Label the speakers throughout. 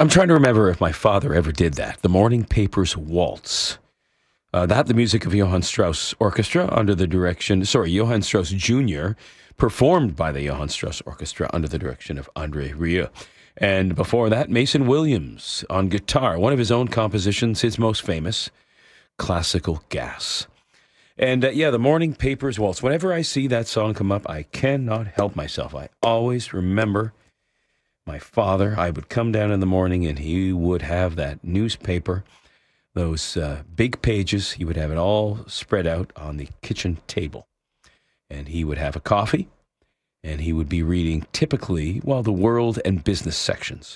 Speaker 1: I'm trying to remember if my father ever did that. The Morning Papers Waltz. The music of Johann Strauss Orchestra under the direction, Johann Strauss Jr., performed by the Johann Strauss Orchestra under the direction of André Rieu. And before that, Mason Williams on guitar, one of his own compositions, his most famous, Classical Gas. And the Morning Papers Waltz. Whenever I see that song come up, I cannot help myself. I always remember my father. I would come down in the morning and he would have that newspaper, those big pages. He would have it all spread out on the kitchen table. And he would have a coffee, and he would be reading typically, the world and business sections.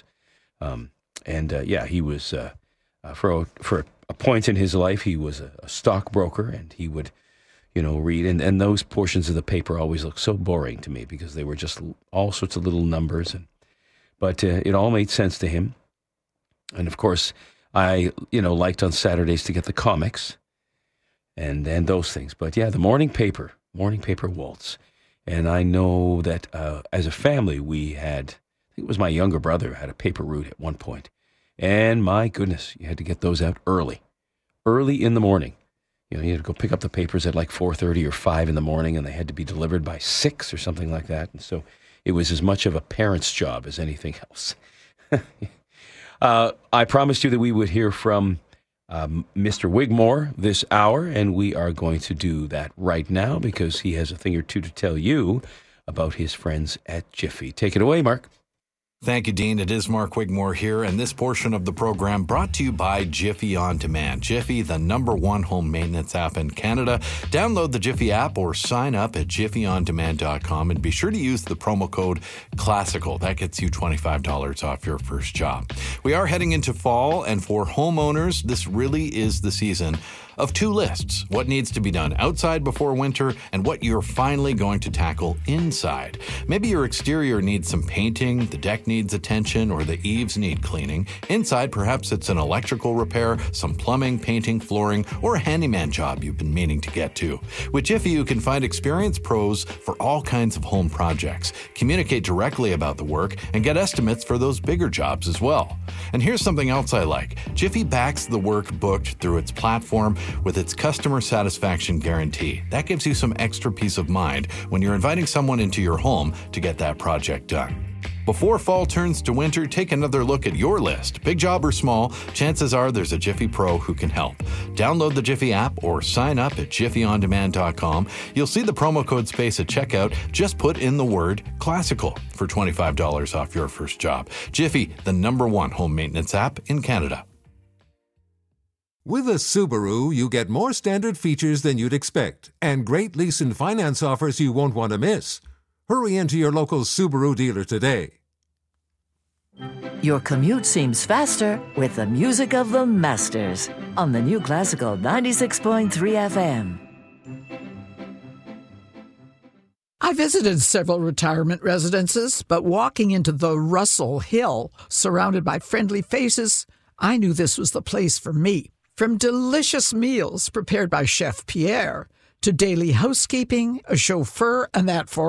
Speaker 1: He was, for a point in his life, he was a stockbroker, and he would, read. And those portions of the paper always looked so boring to me because they were just all sorts of little numbers. But it all made sense to him. And, of course, I, liked on Saturdays to get the comics and those things. But, the Morning Paper Waltz. And I know that as a family, we had, I think it was my younger brother, had a paper route at one point. And my goodness, you had to get those out early in the morning. You had to go pick up the papers at like 4:30 or 5 in the morning, and they had to be delivered by 6 or something like that. And so it was as much of a parent's job as anything else. I promised you that we would hear from Mr. Wigmore this hour, and we are going to do that right now because he has a thing or two to tell you about his friends at Jiffy. Take it away, Mark.
Speaker 2: Thank you, Dean. It is Mark Wigmore here, and this portion of the program brought to you by Jiffy On Demand. Jiffy, the #1 home maintenance app in Canada. Download the Jiffy app or sign up at jiffyondemand.com, and be sure to use the promo code CLASSICAL. That gets you $25 off your first job. We are heading into fall, and for homeowners, this really is the season of 2 lists: what needs to be done outside before winter and what you're finally going to tackle inside. Maybe your exterior needs some painting, the deck needs attention, or the eaves need cleaning. Inside, perhaps it's an electrical repair, some plumbing, painting, flooring, or a handyman job you've been meaning to get to. With Jiffy, you can find experienced pros for all kinds of home projects, communicate directly about the work, and get estimates for those bigger jobs as well. And here's something else I like. Jiffy backs the work booked through its platform with its customer satisfaction guarantee. That gives you some extra peace of mind when you're inviting someone into your home to get that project done. Before fall turns to winter, take another look at your list. Big job or small, chances are there's a Jiffy Pro who can help. Download the Jiffy app or sign up at jiffyondemand.com. You'll see the promo code space at checkout. Just put in the word CLASSICAL for $25 off your first job. Jiffy, the #1 home maintenance app in Canada.
Speaker 3: With a Subaru, you get more standard features than you'd expect and great lease and finance offers you won't want to miss. Hurry into your local Subaru dealer today.
Speaker 4: Your commute seems faster with the music of the Masters on the new Classical 96.3 FM.
Speaker 5: I visited several retirement residences, but walking into the Russell Hill, surrounded by friendly faces, I knew this was the place for me. From delicious meals prepared by Chef Pierre to daily housekeeping, a chauffeur, and that